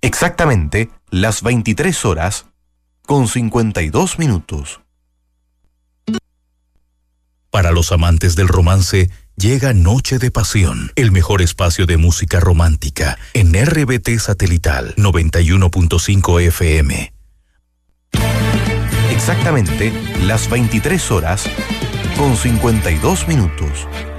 Exactamente las 23 horas con 52 minutos. Para los amantes del romance, llega Noche de Pasión, el mejor espacio de música romántica en RBT Satelital 91.5 FM. Exactamente las 23 horas con 52 minutos.